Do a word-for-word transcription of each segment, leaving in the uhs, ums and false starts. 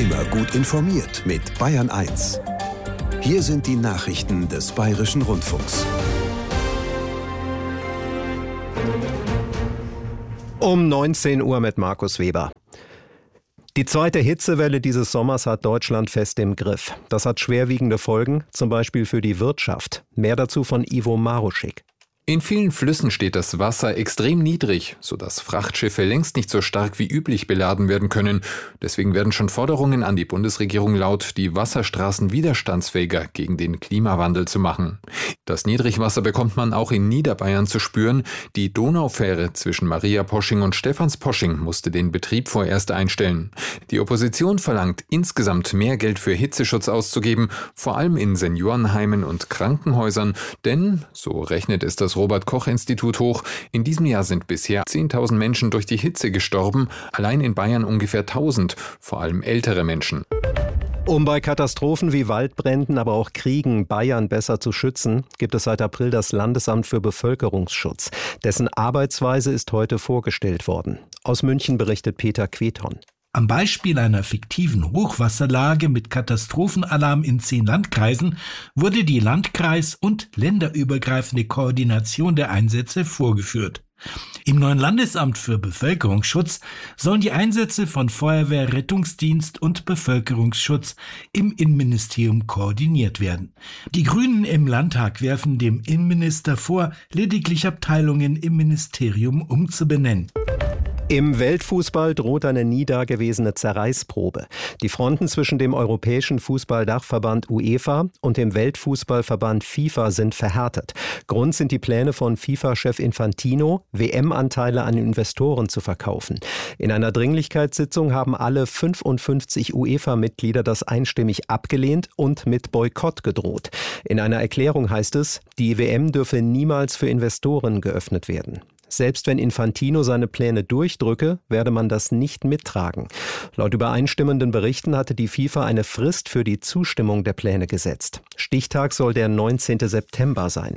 Immer gut informiert mit Bayern eins. Hier sind die Nachrichten des Bayerischen Rundfunks. Um neunzehn Uhr mit Markus Weber. Die zweite Hitzewelle dieses Sommers hat Deutschland fest im Griff. Das hat schwerwiegende Folgen, zum Beispiel für die Wirtschaft. Mehr dazu von Ivo Maruschik. In vielen Flüssen steht das Wasser extrem niedrig, sodass Frachtschiffe längst nicht so stark wie üblich beladen werden können. Deswegen werden schon Forderungen an die Bundesregierung laut, die Wasserstraßen widerstandsfähiger gegen den Klimawandel zu machen. Das Niedrigwasser bekommt man auch in Niederbayern zu spüren. Die Donaufähre zwischen Mariaposching und Stephansposching musste den Betrieb vorerst einstellen. Die Opposition verlangt, insgesamt mehr Geld für Hitzeschutz auszugeben, vor allem in Seniorenheimen und Krankenhäusern, denn, so rechnet es das Robert-Koch-Institut hoch, in diesem Jahr sind bisher zehntausend Menschen durch die Hitze gestorben, allein in Bayern ungefähr tausend, vor allem ältere Menschen. Um bei Katastrophen wie Waldbränden, aber auch Kriegen Bayern besser zu schützen, gibt es seit April das Landesamt für Bevölkerungsschutz. Dessen Arbeitsweise ist heute vorgestellt worden. Aus München berichtet Peter Queton. Am Beispiel einer fiktiven Hochwasserlage mit Katastrophenalarm in zehn Landkreisen wurde die landkreis- und länderübergreifende Koordination der Einsätze vorgeführt. Im neuen Landesamt für Bevölkerungsschutz sollen die Einsätze von Feuerwehr, Rettungsdienst und Bevölkerungsschutz im Innenministerium koordiniert werden. Die Grünen im Landtag werfen dem Innenminister vor, lediglich Abteilungen im Ministerium umzubenennen. Im Weltfußball droht eine nie dagewesene Zerreißprobe. Die Fronten zwischen dem Europäischen Fußballdachverband UEFA und dem Weltfußballverband FIFA sind verhärtet. Grund sind die Pläne von FIFA-Chef Infantino, W M-Anteile an Investoren zu verkaufen. In einer Dringlichkeitssitzung haben alle fünfundfünfzig UEFA-Mitglieder das einstimmig abgelehnt und mit Boykott gedroht. In einer Erklärung heißt es, die W M dürfe niemals für Investoren geöffnet werden. Selbst wenn Infantino seine Pläne durchdrücke, werde man das nicht mittragen. Laut übereinstimmenden Berichten hatte die FIFA eine Frist für die Zustimmung der Pläne gesetzt. Stichtag soll der neunzehnten September sein.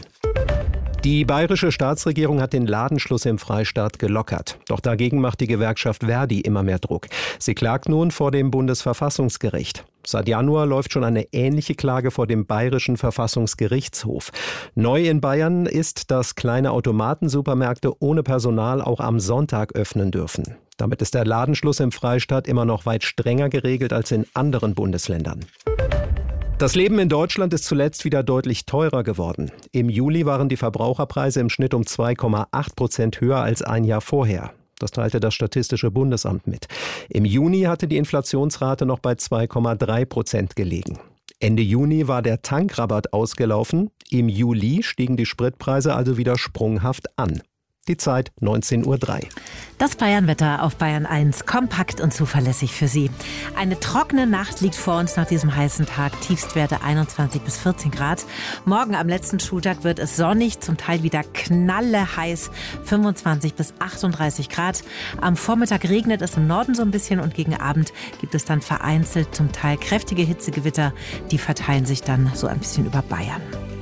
Die bayerische Staatsregierung hat den Ladenschluss im Freistaat gelockert. Doch dagegen macht die Gewerkschaft Verdi immer mehr Druck. Sie klagt nun vor dem Bundesverfassungsgericht. Seit Januar läuft schon eine ähnliche Klage vor dem Bayerischen Verfassungsgerichtshof. Neu in Bayern ist, dass kleine Automatensupermärkte ohne Personal auch am Sonntag öffnen dürfen. Damit ist der Ladenschluss im Freistaat immer noch weit strenger geregelt als in anderen Bundesländern. Das Leben in Deutschland ist zuletzt wieder deutlich teurer geworden. Im Juli waren die Verbraucherpreise im Schnitt um zwei Komma acht Prozent höher als ein Jahr vorher. Das teilte das Statistische Bundesamt mit. Im Juni hatte die Inflationsrate noch bei zwei Komma drei Prozent gelegen. Ende Juni war der Tankrabatt ausgelaufen. Im Juli stiegen die Spritpreise also wieder sprunghaft an. Die Zeit neunzehn Uhr drei. Das Bayernwetter auf Bayern eins, kompakt und zuverlässig für Sie. Eine trockene Nacht liegt vor uns nach diesem heißen Tag. Tiefstwerte einundzwanzig bis vierzehn Grad. Morgen am letzten Schultag wird es sonnig, zum Teil wieder knalleheiß, fünfundzwanzig bis achtunddreißig Grad. Am Vormittag regnet es im Norden so ein bisschen und gegen Abend gibt es dann vereinzelt zum Teil kräftige Hitzegewitter. Die verteilen sich dann so ein bisschen über Bayern.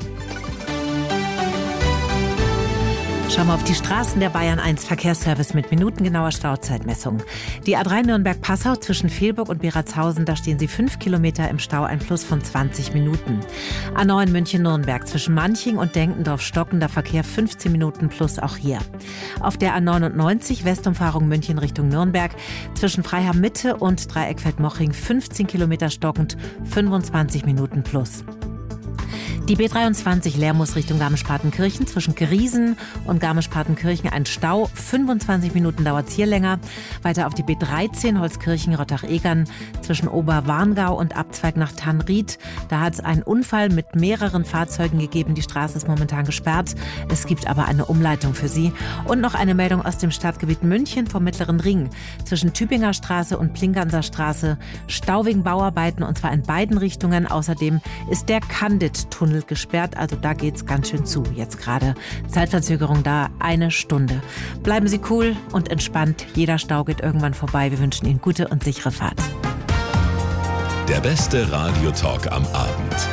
Schauen wir auf die Straßen der Bayern eins Verkehrsservice mit minutengenauer Stauzeitmessung. Die A drei Nürnberg-Passau zwischen Velburg und Beratshausen, da stehen Sie fünf Kilometer im Stau, ein Plus von zwanzig Minuten. A neun München-Nürnberg zwischen Manching und Denkendorf-Stocken, der Verkehr fünfzehn Minuten plus auch hier. Auf der A neunundneunzig Westumfahrung München Richtung Nürnberg zwischen Freiham-Mitte und Dreieckfeld-Moching fünfzehn Kilometer stockend, fünfundzwanzig Minuten plus. Die B dreiundzwanzig Lermus Richtung Garmisch-Partenkirchen zwischen Griesen und Garmisch-Partenkirchen ein Stau. fünfundzwanzig Minuten dauert es hier länger. Weiter auf die B dreizehn Holzkirchen-Rottach-Egern zwischen Oberwarngau und Abzweig nach Tannried. Da hat es einen Unfall mit mehreren Fahrzeugen gegeben. Die Straße ist momentan gesperrt. Es gibt aber eine Umleitung für Sie. Und noch eine Meldung aus dem Stadtgebiet München vom Mittleren Ring. Zwischen Tübinger Straße und Plinganser Straße Stau wegen Bauarbeiten und zwar in beiden Richtungen. Außerdem ist der Candid-Tunnel gesperrt, also da geht's ganz schön zu jetzt gerade. Zeitverzögerung da eine Stunde. Bleiben Sie cool und entspannt. Jeder Stau geht irgendwann vorbei. Wir wünschen Ihnen gute und sichere Fahrt. Der beste Radiotalk am Abend.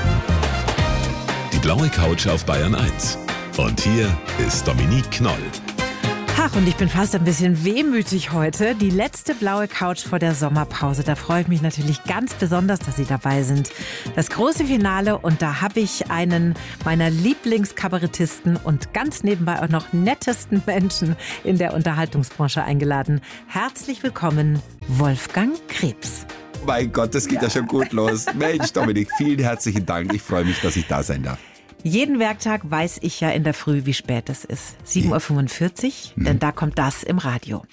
Die blaue Couch auf Bayern eins. Und hier ist Dominique Knoll. Ach, und ich bin fast ein bisschen wehmütig heute. Die letzte blaue Couch vor der Sommerpause. Da freue ich mich natürlich ganz besonders, dass Sie dabei sind. Das große Finale, und da habe ich einen meiner Lieblingskabarettisten und ganz nebenbei auch noch nettesten Menschen in der Unterhaltungsbranche eingeladen. Herzlich willkommen, Wolfgang Krebs. Mein Gott, das geht ja, ja schon gut los. Mensch, Dominik, vielen herzlichen Dank. Ich freue mich, dass ich da sein darf. Jeden Werktag weiß ich ja in der Früh, wie spät es ist. sieben Uhr fünfundvierzig, hm. denn da kommt das im Radio.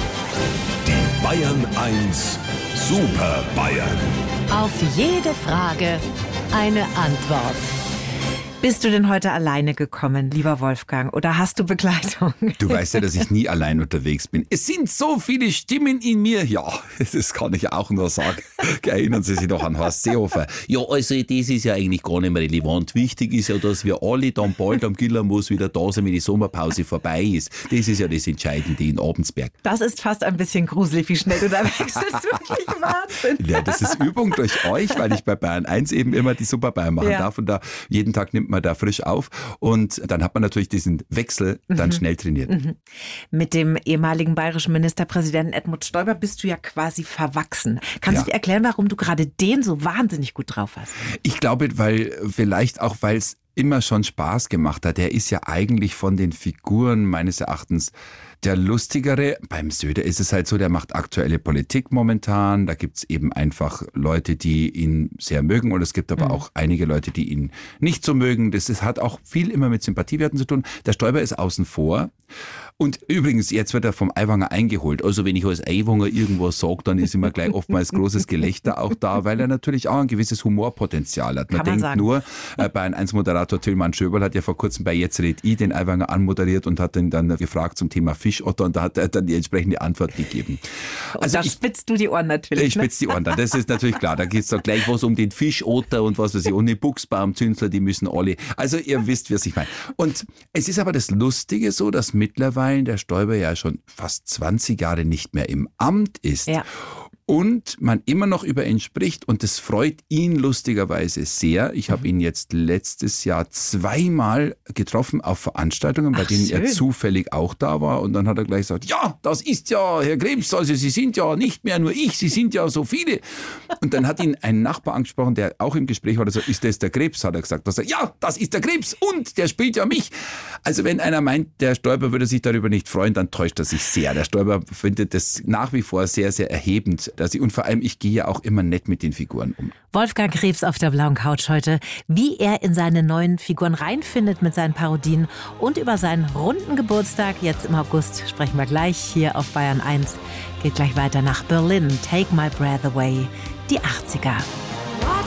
Die Bayern eins Super Bayern. Auf jede Frage eine Antwort. Bist du denn heute alleine gekommen, lieber Wolfgang, oder hast du Begleitung? Du weißt ja, dass ich nie allein unterwegs bin. Es sind so viele Stimmen in mir. Ja, das kann ich auch nur sagen. Erinnern Sie sich noch an Horst Seehofer. Ja, also das ist ja eigentlich gar nicht mehr relevant. Wichtig ist ja, dass wir alle dann bald am Gillermoos wieder da sind, wenn die Sommerpause vorbei ist. Das ist ja das Entscheidende in Abensberg. Das ist fast ein bisschen gruselig, wie schnell du da wächst. Das ist wirklich Wahnsinn. Ja, das ist Übung durch euch, weil ich bei Bayern eins eben immer die Super Bayern machen ja. darf. Und da jeden Tag nimmt man da frisch auf und dann hat man natürlich diesen Wechsel dann mhm. schnell trainiert. Mhm. Mit dem ehemaligen bayerischen Ministerpräsidenten Edmund Stoiber bist du ja quasi verwachsen. Kannst ja. du dir erklären, warum du gerade den so wahnsinnig gut drauf hast? Ich glaube, weil vielleicht auch, weil es immer schon Spaß gemacht hat. Er ist ja eigentlich von den Figuren meines Erachtens der lustigere. Beim Söder ist es halt so, der macht aktuelle Politik momentan. Da gibt es eben einfach Leute, die ihn sehr mögen, und es gibt aber mhm. auch einige Leute, die ihn nicht so mögen. Das ist, hat auch viel immer mit Sympathiewerten zu tun. Der Stoiber ist außen vor. Und übrigens, jetzt wird er vom Aiwanger eingeholt. Also wenn ich als Aiwanger irgendwas sage, dann ist immer gleich oftmals großes Gelächter auch da, weil er natürlich auch ein gewisses Humorpotenzial hat. Man, man denkt sagen. nur, äh, bei einem eins Moderator Tilman Schöberl hat ja vor kurzem bei Jetzt red ich den Aiwanger anmoderiert und hat ihn dann gefragt zum Thema Fischotter, und da hat er dann die entsprechende Antwort gegeben. Also da ich, spitzt du die Ohren natürlich. Ich ne? spitze die Ohren dann, das ist natürlich klar. Da geht es dann gleich was um den Fischotter und was weiß ich, und den Buchsbaumzünsler, die müssen alle. Also ihr wisst, was ich meine. Und es ist aber das Lustige so, dass mittlerweile der Stoiber ja schon fast zwanzig Jahre nicht mehr im Amt ist. Ja. Und man immer noch über ihn spricht, und das freut ihn lustigerweise sehr. Ich habe ihn jetzt letztes Jahr zweimal getroffen auf Veranstaltungen, bei Ach, denen schön. er zufällig auch da war, und dann hat er gleich gesagt, ja, das ist ja Herr Krebs, also Sie sind ja nicht mehr nur ich, Sie sind ja so viele. Und dann hat ihn ein Nachbar angesprochen, der auch im Gespräch war, der sagt, ist das der Krebs? Hat er gesagt. Er, ja, das ist der Krebs, und der spielt ja mich. Also wenn einer meint, der Stoiber würde sich darüber nicht freuen, dann täuscht er sich sehr. Der Stoiber findet das nach wie vor sehr, sehr erhebend. Dass ich, und vor allem, ich gehe ja auch immer nett mit den Figuren um. Wolfgang Krebs auf der blauen Couch heute. Wie er in seine neuen Figuren reinfindet mit seinen Parodien und über seinen runden Geburtstag, jetzt im August, sprechen wir gleich hier auf Bayern eins. Geht gleich weiter nach Berlin. Take My Breath Away. Die achtziger.